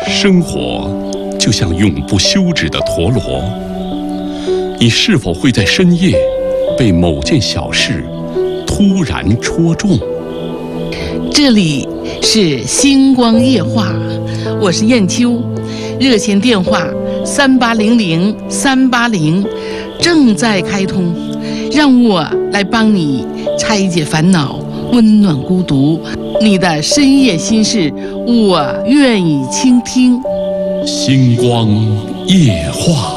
生活就像永不休止的陀螺，你是否会在深夜被某件小事突然戳中？ 这里是星光夜话，我是燕秋，热线电话3800-380正在开通，让我来帮你拆解烦恼，温暖孤独，你的深夜心事，我愿意倾听。 星光夜话。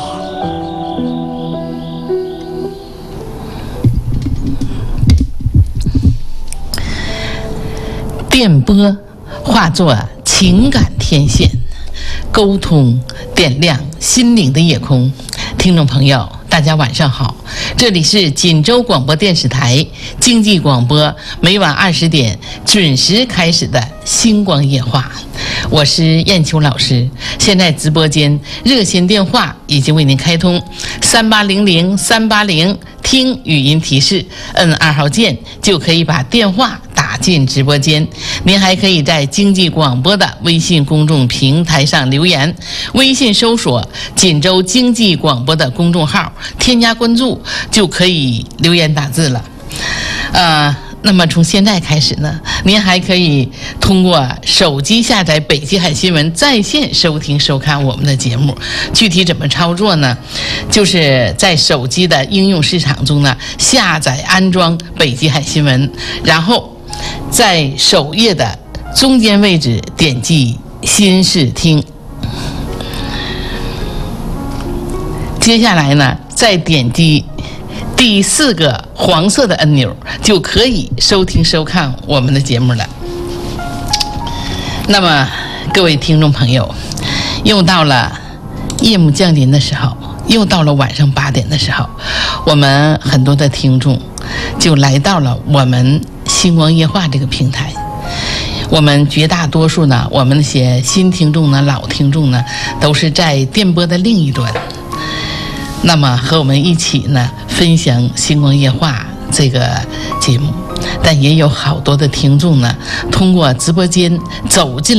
电波化作情感天线，沟通点亮心灵的夜空。听众朋友，大家晚上好，这里是锦州广播电视台经济广播，每晚20点准时开始的星光夜话，我是燕秋老师。现在直播间热线电话已经为您开通，3800-380，听语音提示，摁2号键就可以把电话打进直播间。您还可以在经济广播的微信公众平台上留言，微信搜索锦州经济广播的公众号，添加关注就可以留言打字了。那么从现在开始呢，您还可以通过手机下载北极海新闻在线收听收看我们的节目。具体怎么操作呢？就是在手机的应用市场中呢，下载安装北极海新闻，然后在首页的中间位置点击新视听，接下来呢再点击第4个黄色的按钮，就可以收听收看我们的节目了。那么各位听众朋友，又到了夜幕降临的时候，又到了晚上8点的时候，我们很多的听众就来到了我们星光夜话这个平台。我们绝大多数呢，我们那些新听众呢，老听众呢，都是在电波的另一端，那么和我们一起呢分享星光夜话这个节目。但也有好多的听众呢，通过直播间走进